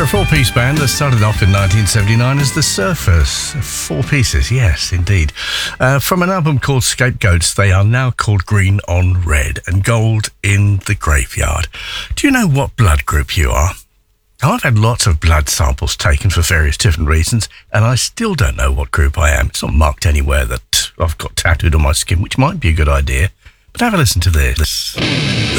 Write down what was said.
They're a four-piece band that started off in 1979 as The Surfers. Four pieces, yes, indeed. From an album called Scapegoats, they are now called Green on Red and Gold in the Graveyard. Do you know what blood group you are? I've had lots of blood samples taken for various different reasons, and I still don't know what group I am. It's not marked anywhere that I've got tattooed on my skin, which might be a good idea. But have a listen to this.